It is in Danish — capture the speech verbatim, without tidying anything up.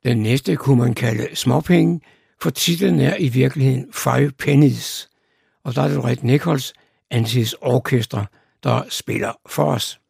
Den næste kunne man kalde småpenge, for titlen er i virkeligheden Five Pennies, og der er det Red Nichols Antis Orchestra, der spiller for os.